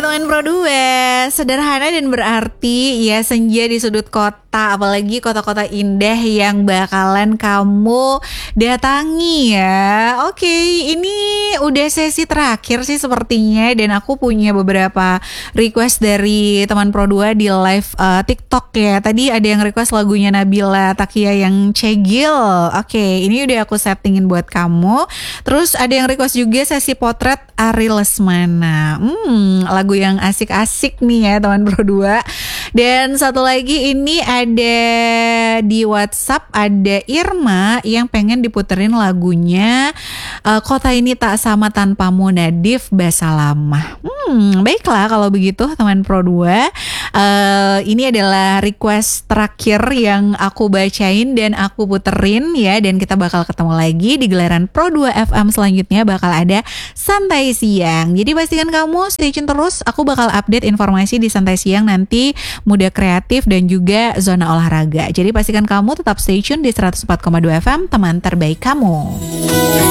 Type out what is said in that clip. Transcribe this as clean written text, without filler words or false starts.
teman Pro 2. Sederhana dan berarti ya senja di sudut kota, apalagi kota-kota indah yang bakalan kamu datangi ya. Oke, ini udah sesi terakhir sih sepertinya, dan aku punya beberapa request dari teman Pro 2 di live TikTok ya. Tadi ada yang request lagunya Nabila Takia yang Cegil. Oke, ini udah aku settingin buat kamu. Terus ada yang request juga sesi potret Ari Lesmana. Lagu yang asik-asik nih ya teman Pro 2. Dan satu lagi ini ada di WhatsApp, ada Irma yang pengen diputerin lagunya Kota Ini Tak Sama Tanpamu Nadif Basalamah. Baiklah kalau begitu teman Pro 2. Ini adalah request terakhir yang aku bacain dan aku puterin ya, dan kita bakal ketemu lagi di gelaran Pro 2 FM selanjutnya, bakal ada Santai Siang. Jadi pastikan kamu stay tune terus, aku bakal update informasi di Santai Siang nanti, Muda Kreatif dan juga Zona Olahraga. Jadi pastikan kamu tetap stay tune di 104,2 FM, teman terbaik kamu.